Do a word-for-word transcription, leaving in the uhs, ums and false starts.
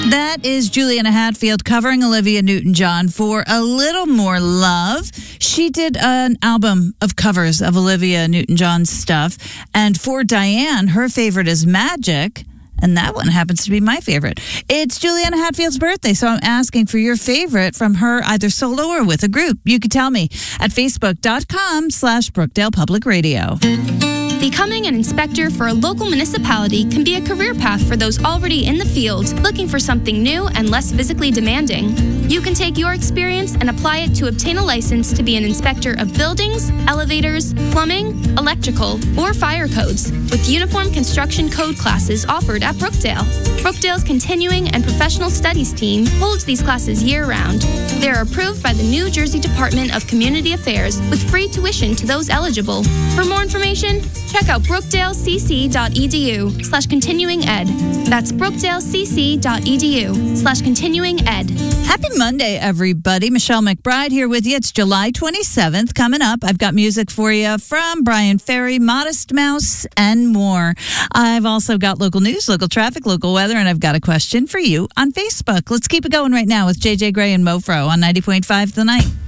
That is Juliana Hatfield covering Olivia Newton-John for A Little More Love. She did an album of covers of Olivia Newton-John's stuff. And for Diane, her favorite is Magic. And that one happens to be my favorite. It's Juliana Hatfield's birthday, so I'm asking for your favorite from her, either solo or with a group. You can tell me at facebook.com slash Brookdale Public Radio. Becoming an inspector for a local municipality can be a career path for those already in the field, looking for something new and less physically demanding. You can take your experience and apply it to obtain a license to be an inspector of buildings, elevators, plumbing, electrical, or fire codes, with uniform construction code classes offered at Brookdale. Brookdale's Continuing and Professional Studies team holds these classes year-round. They are approved by the New Jersey Department of Community Affairs with free tuition to those eligible. For more information, check out brookdalecc.edu slash continuing ed. That's brookdalecc.edu slash continuing ed. Happy Monday, everybody. Michelle McBride here with you. It's July twenty-seventh. Coming up, I've got music for you from Brian Ferry, Modest Mouse, and more. I've also got local news, local traffic, local weather, and I've got a question for you on Facebook. Let's keep it going right now with J J Gray and Mofro on ninety point five The Night.